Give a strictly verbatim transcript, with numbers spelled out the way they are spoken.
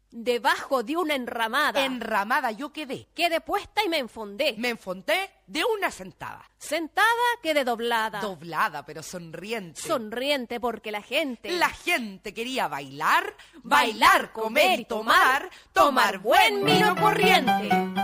Debajo de una enramada. Enramada yo quedé. Quedé puesta y me enfondé. Me enfondé de una sentada. Sentada quedé doblada. Doblada, pero sonriente. Sonriente porque la gente. La gente quería bailar, bailar, comer y tomar, tomar buen vino corriente.